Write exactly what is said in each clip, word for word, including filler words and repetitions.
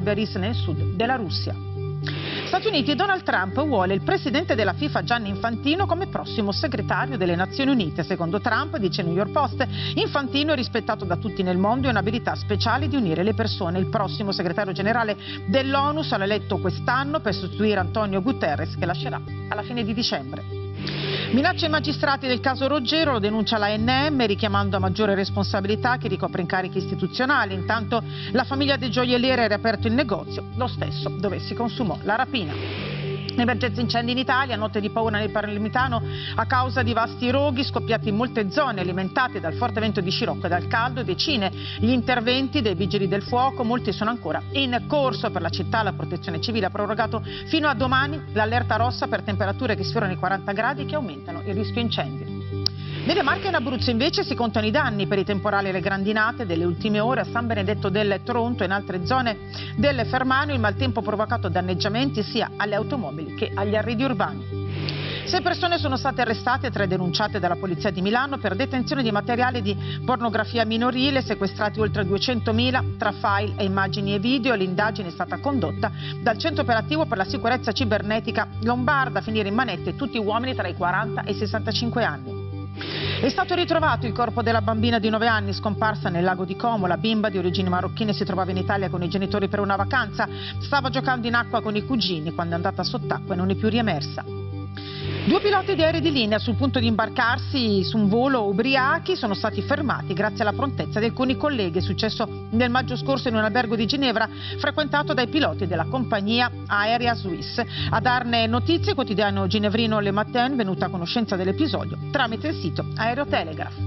Tiberias nel sud della Russia. Stati Uniti. Donald Trump vuole il presidente della FIFA Gianni Infantino come prossimo segretario delle Nazioni Unite. Secondo Trump, dice New York Post, Infantino è rispettato da tutti nel mondo e ha un'abilità speciale di unire le persone. Il prossimo segretario generale dell'ONU sarà eletto quest'anno per sostituire Antonio Guterres, che lascerà alla fine di dicembre. Minaccia ai magistrati del caso Roggero, lo denuncia l'A N M richiamando a maggiore responsabilità chi ricopre incarichi istituzionali. Intanto la famiglia del gioielliere ha riaperto il negozio, lo stesso dove si consumò la rapina. Emergenza incendi in Italia, notte di paura nel Palermitano a causa di vasti roghi scoppiati in molte zone alimentate dal forte vento di scirocco e dal caldo. Decine gli interventi dei vigili del fuoco, molti sono ancora in corso. Per la città la protezione civile ha prorogato fino a domani l'allerta rossa per temperature che sfiorano i quaranta gradi e che aumentano il rischio incendi. Nelle Marche e in Abruzzo invece si contano i danni per i temporali e le grandinate delle ultime ore. A San Benedetto del Tronto e in altre zone del Fermano il maltempo ha provocato danneggiamenti sia alle automobili che agli arredi urbani. Sei persone sono state arrestate e tre denunciate dalla Polizia di Milano per detenzione di materiale di pornografia minorile, sequestrati oltre duecentomila tra file e immagini e video. L'indagine è stata condotta dal Centro Operativo per la Sicurezza Cibernetica Lombarda. A finire in manette tutti uomini tra i quaranta e i sessantacinque anni. È stato ritrovato il corpo della bambina di nove anni scomparsa nel lago di Como. La bimba di origini marocchine si trovava in Italia con i genitori per una vacanza. Stava giocando in acqua con i cugini quando è andata sott'acqua e non è più riemersa. Due piloti di aerei di linea sul punto di imbarcarsi su un volo ubriachi sono stati fermati grazie alla prontezza di alcuni colleghi. È successo nel maggio scorso in un albergo di Ginevra frequentato dai piloti della compagnia aerea Swiss. A darne notizie il quotidiano ginevrino Le Matin, venuta a conoscenza dell'episodio tramite il sito Aerotelegraph.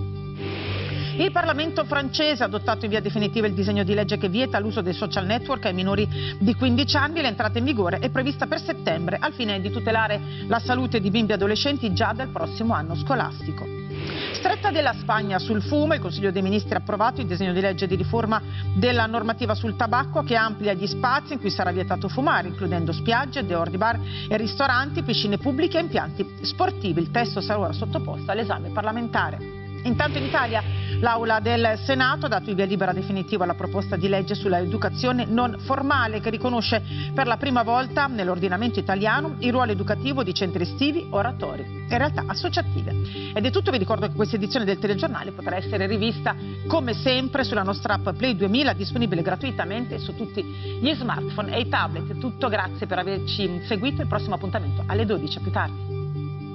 Il Parlamento francese ha adottato in via definitiva il disegno di legge che vieta l'uso dei social network ai minori di quindici anni. L'entrata in vigore è prevista per settembre al fine di tutelare la salute di bimbi e adolescenti già dal prossimo anno scolastico. Stretta della Spagna sul fumo, il Consiglio dei Ministri ha approvato il disegno di legge di riforma della normativa sul tabacco che amplia gli spazi in cui sarà vietato fumare, includendo spiagge, dehors di bar e ristoranti, piscine pubbliche e impianti sportivi. Il testo sarà ora sottoposto all'esame parlamentare. Intanto in Italia l'Aula del Senato ha dato il via libera definitivo alla proposta di legge sulla educazione non formale che riconosce per la prima volta nell'ordinamento italiano il ruolo educativo di centri estivi, oratori e realtà associative. Ed è tutto, vi ricordo che questa edizione del telegiornale potrà essere rivista come sempre sulla nostra app Play duemila, disponibile gratuitamente su tutti gli smartphone e i tablet. Tutto, grazie per averci seguito, il prossimo appuntamento alle dodici, a più tardi.